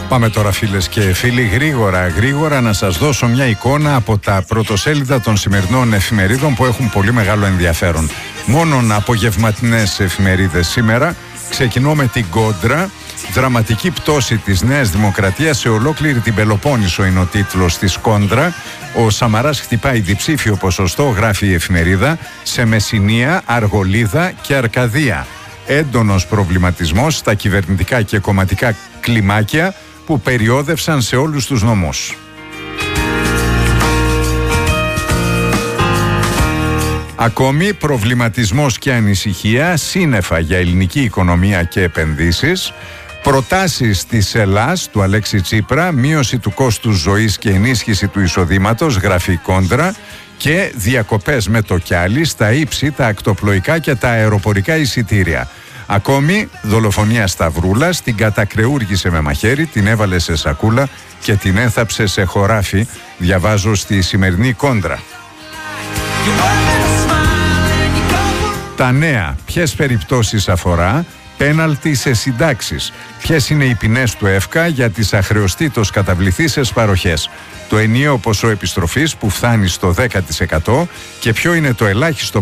Πάμε τώρα, φίλες και φίλοι, γρήγορα να σας δώσω μια εικόνα από τα πρωτοσέλιδα των σημερινών εφημερίδων που έχουν πολύ μεγάλο ενδιαφέρον. Μόνον απογευματινές εφημερίδες σήμερα. Ξεκινώ με την Κόντρα. Δραματική πτώση της Νέας Δημοκρατίας σε ολόκληρη την Πελοπόννησο είναι ο τίτλος της Κόντρα. Ο Σαμαράς χτυπάει διψήφιο ποσοστό, γράφει η εφημερίδα, σε Μεσσηνία, Αργολίδα και Αρκαδία. Έντονος προβληματισμός στα κυβερνητικά και κομματικά κλιμάκια που περιόδευσαν σε όλους τους νομούς. Ακόμη προβληματισμός και ανησυχία σύννεφα για ελληνική οικονομία και επενδύσεις. Προτάσεις της Ελλάς του Αλέξη Τσίπρα, μείωση του κόστους ζωής και ενίσχυση του εισοδήματος, γράφει Κόντρα, και διακοπές με το κιάλι στα ύψη, τα ακτοπλοϊκά και τα αεροπορικά εισιτήρια. Ακόμη δολοφονία Σταυρούλας, την κατακρεούργησε με μαχαίρι, την έβαλε σε σακούλα και την έθαψε σε χωράφι, διαβάζω στη σημερινή Κόντρα. Τα νέα, ποιες περιπτώσεις αφορά? Πέναλτι σε συντάξεις. Ποιες είναι οι ποινές του ΕΦΚΑ για τις αχρεωστήτως καταβληθήσεις παροχές? Το ενιαίο ποσό επιστροφής που φτάνει στο 10% και ποιο είναι το ελάχιστο